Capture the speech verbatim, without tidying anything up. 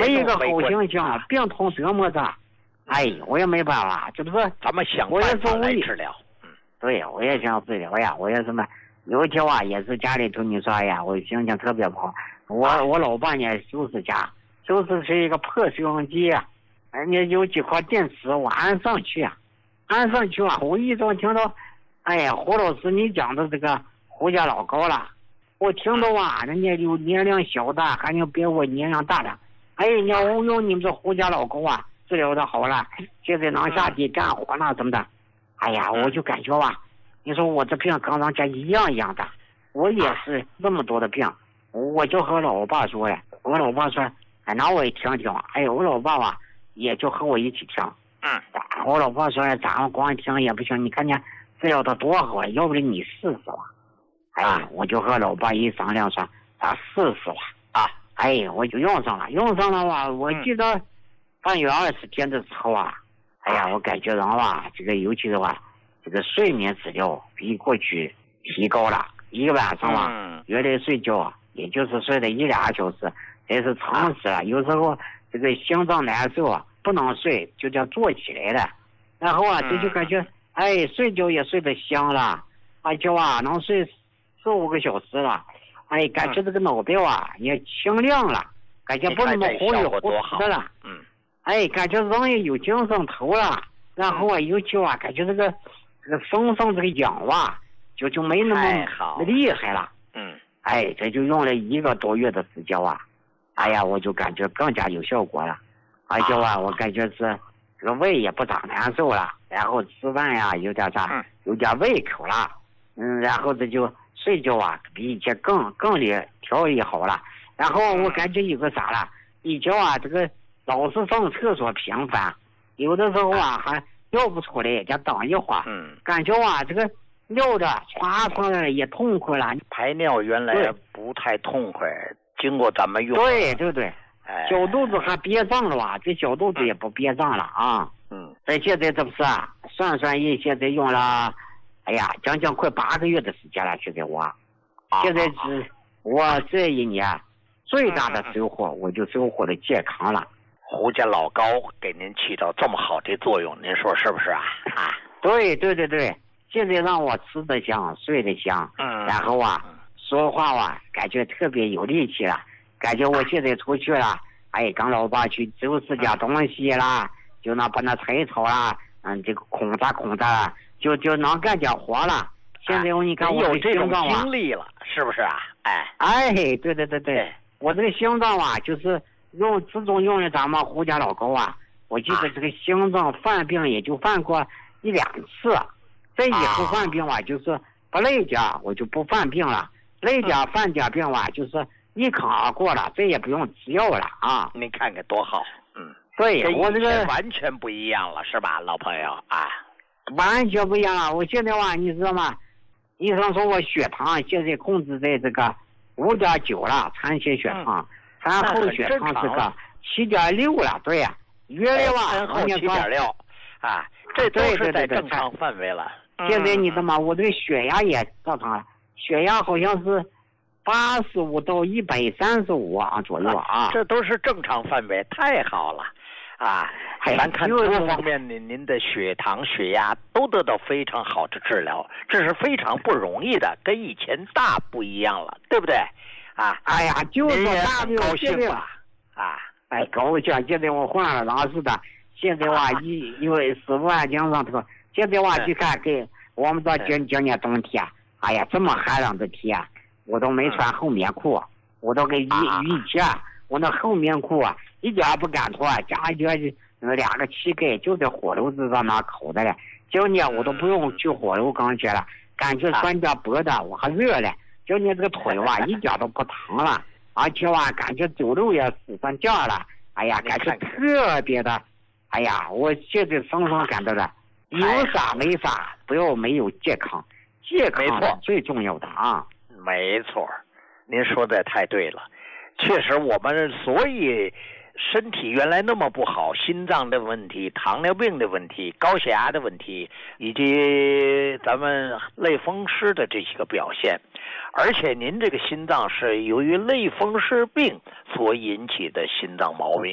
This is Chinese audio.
我一个好形象，病痛这么大，哎，我也没办法，这不是咱们想办法来治疗。 嗯，对，我也想治疗呀，我也什么，有一天啊，也是家里头你说哎呀，我心情特别不好，我我老伴呢收拾家，收拾是一个破收音机啊，人家有几块电池我安上去啊，安上去啊，我一早听到，哎呀，胡老师你讲的这个胡家老高了，我听到啊，人家有年龄小的，还有比我年龄大的，哎，你要我用你们这胡家老高啊，治疗的好了，现在能下地干活了怎么的？哎呀，我就感觉吧，你说我这病跟人家一样一样的，我也是那么多的病，我就和老爸说呀，我老爸说，哎，那我也听听，哎，我老爸吧也就和我一起听， 嗯， 我老爸说，咱们光听也不行，你看见治疗的多好啊，要不然你试试吧。哎，我就和老爸一商量说，咱试试了啊！哎，我就用上了，用上了吧。我记得半月二十天的时候啊，哎呀，我感觉人吧，这个尤其是吧，这个睡眠质量比过去提高了。一个晚上吧，原来睡觉也就是睡了一俩小时，这是常识了。有时候这个心脏难受啊，不能睡，就叫坐起来了。然后啊，这就感觉哎，睡觉也睡得香了，而且啊，能睡四五个小时了，哎，感觉这个脑袋啊也清亮了，感觉不那么忽悠忽悠的了， 嗯， 哎，感觉人也有精神头了，然后啊，尤其啊，感觉这个这个身上这个痒啊，就就没那么厉害了， 嗯， 哎，这就用了一个多月的时间啊，哎呀，我就感觉更加有效果了，而且啊，我感觉是这个胃也不咋难受了，然后吃饭呀有点啥，有点胃口了，嗯，然后这就。睡觉啊，比以前更更厉调理好了。然后我感觉有个啥了，以前啊，这个老是上厕所频繁，有的时候啊还尿不出来，再等一会儿。 嗯， 感觉啊，这个尿的唰出来也痛快了。 排尿原来不太痛快，经过咱们用。 对对对， 哎， 小肚子还憋胀了吧？这小肚子也不憋胀了啊。 嗯， 这现在这不是啊，算算一现在用了。哎呀，将近快八个月的时间了，现在我，现在是我这一年最大的收获，我就收获了健康了。 胡家老高给您起到这么好的作用，您说是不是啊？啊， 对对对对，现在让我吃得香，睡得香， 嗯， 然后啊，说话啊，感觉特别有力气了，感觉我现在出去了，哎，跟老爸去收拾点东西啦，就那把那柴草啦，嗯，这个空杂空杂啦。就就能干点活了。现在我你看我有这种经历了，是不是啊？哎哎，对对对对，我这个心脏啊，就是用自从用了咱们胡家老高啊，我记得这个心脏犯病也就犯过一两次，这以后犯病啊，就是不累点我就不犯病了，累点犯点病啊，就是一扛而过了，这也不用吃药了啊。 您看看多好，嗯， 对我这个完全不一样了，是吧，老朋友啊？ 完全不一样了，我现在哇，你知道吗？医生说我血糖现在控制在这个五点九了，产前血糖，产后血糖这个七点六了，对呀、啊，原来哇， 产后七点六，啊，这都是在正常范围了。 现在你知道吗？我这个血压也正常了，血压好像是八十五到一百三十五啊左右啊， 这都是正常范围，太好了。啊，咱看多方面您您的血糖、血压都得到非常好的治疗，这是非常不容易的，跟以前大不一样了，对不对？啊， 哎呀，就是大高兴了啊！ 哎，高兴！现在我换了老师的，现在哇一因为十五万斤上头，现在哇去看给我们这今今年冬天，哎呀这么寒冷的天，我都没穿厚棉裤，我都给雨雨天，我那厚棉裤啊。一点不敢脱，家里那两个膝盖就在火炉子上那烤的了。今年我都不用去火炉刚去了，感觉穿点薄的我还热了。今年这个腿哇一点都不疼了，而且哇感觉走路也使上劲了。哎呀，感觉特别的，哎呀，我现在深深感到的，有啥没啥，不要没有健康，健康是最重要的啊。 没错，您说的太对了，确实我们所以。身体原来那么不好，心脏的问题、糖尿病的问题、高血压的问题，以及咱们类风湿的这些个表现，而且您这个心脏是由于类风湿病所引起的心脏毛病。